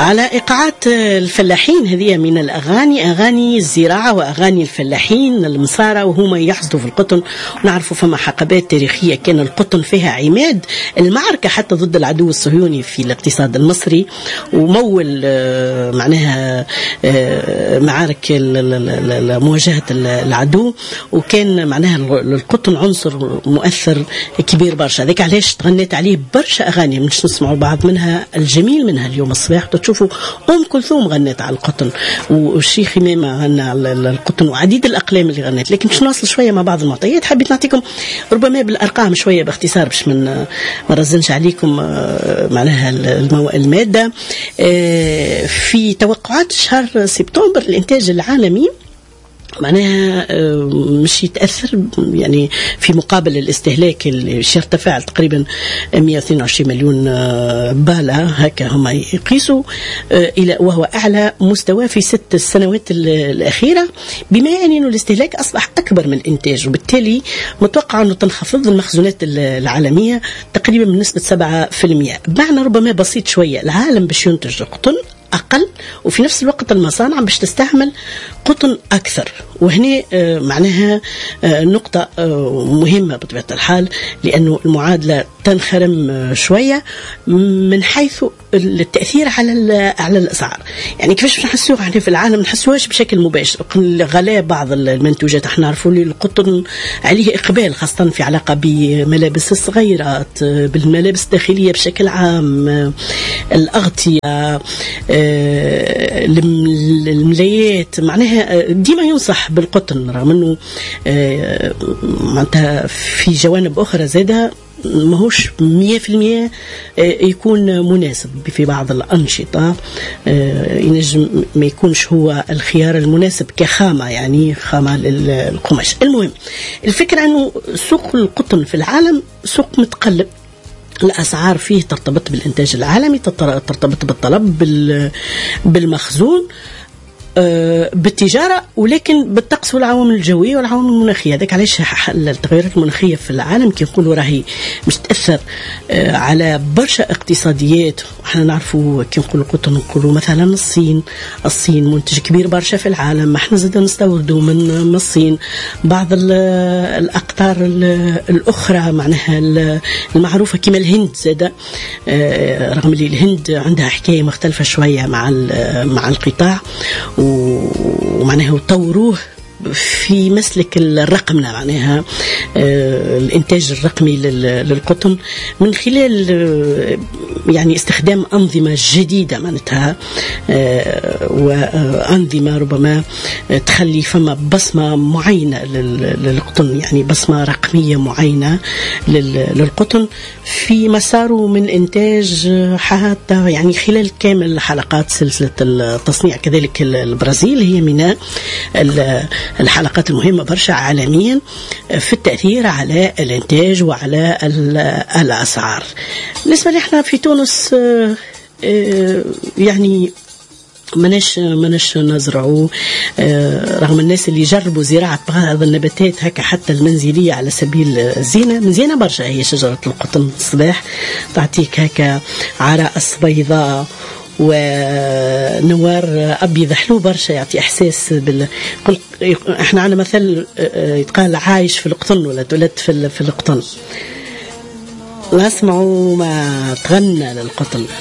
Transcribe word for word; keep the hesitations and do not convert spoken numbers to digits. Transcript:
على إيقاعات الفلاحين. هذه من الأغاني، أغاني الزراعة وأغاني الفلاحين المسارة وهما يحصدوا في القطن. ونعرفوا فما حقبات تاريخية كان القطن فيها عماد المعركة حتى ضد العدو الصهيوني في الاقتصاد المصري، ومول معناها معارك مواجهة العدو، وكان معناها القطن عنصر مؤثر كبير برشا. ذلك علاش تغنيت عليه برشا أغاني مش نسمعوا بعض منها. الجميل منها اليوم الصباح تشوفوا أم كلثوم غنت على القطن، والشيخ إمامة غنى على القطن، وعديد الأقلام اللي غنت. لكن باش نواصل شوية مع بعض المعطيات. حبيت نعطيكم ربما بالأرقام شوية باختصار باش من ما رزنش عليكم معناها المادة. في توقعات شهر سبتمبر الإنتاج العالمي معناها مش يتأثر يعني في مقابل الاستهلاك اللي يرتفع تقريبا مئة واثنين وعشرين مليون بالة، هكا هم يقيسوا إلى، وهو أعلى مستوى في ست السنوات الأخيرة، بما يعني أنه الاستهلاك أصبح أكبر من الإنتاج، وبالتالي متوقع أنه تنخفض المخزونات العالمية تقريبا من نسبة سبعة في المئة. بمعنى ربما بسيط شوية، العالم باش ينتج قطن أقل، وفي نفس الوقت المصانع باش تستعمل قطن أكثر. وهنا معناها نقطة مهمة بطبيعة الحال، لأنه المعادلة تنخرم شوية من حيث التأثير على على الأسعار. يعني كيفاش نحسوها احنا في العالم؟ نحسوهاش بشكل مباشر. غلاء بعض المنتوجات احنا نعرفوا لي القطن عليه إقبال، خاصة في علاقة بملابس الصغيرات، بالملابس الداخلية بشكل عام، الأغطية، الملايات. معناها ديما ينصح بالقطن، رغم انه معناتها في جوانب اخرى زاده ماهوش مية في المية يكون مناسب في بعض الأنشطة، ينجم ما يكونش هو الخيار المناسب كخامة، يعني خامة للقماش. المهم الفكرة أنه سوق القطن في العالم سوق متقلب، الأسعار فيه ترتبط بالإنتاج العالمي، ترتبط بالطلب، بالمخزون، بالتجارة، ولكن بالطقس والعوامل الجوية والعوامل المناخية. هذاك علاش التغيرات المناخية في العالم كي نقولوا راهي مش تأثر على برشا اقتصاديات. احنا نعرفوا كي نقولوا قطن نقولوا مثلا الصين، الصين منتج كبير برشا في العالم، ما احنا زاد نستوردوا من الصين. بعض الأقطار الأخرى معناها المعروفة كما الهند زاد، رغم اللي الهند عندها حكاية مختلفة شوية مع مع القطاع، ومعناها طوروه في مسلك الرقمنة، معناها آه الإنتاج الرقمي للقطن من خلال آه يعني استخدام أنظمة جديدة معناتها آه وأنظمة ربما تخلي فما بصمة معينة للقطن، يعني بصمة رقمية معينة للقطن في مساره من إنتاج حتى يعني خلال كامل حلقات سلسلة التصنيع. كذلك البرازيل هي من الحلقات المهمة برشا عالميا في التأثير على الإنتاج وعلى الأسعار. بالنسبة لي احنا في تونس يعني مناش مناش نزرعوا، رغم الناس اللي جربوا زراعة بعض النباتات هكا حتى المنزلية على سبيل الزينة. مزيانة برشا هي شجرة القطن الصباح، تعطيك هكا عرائس بيضاء ونوار أبيض حلو برشا، يعطي إحساس بال. إحنا عنا مثل يتقال عايش في القطن ولا تولد في في القطن. لا اسمعوا ما تغنى للقطن.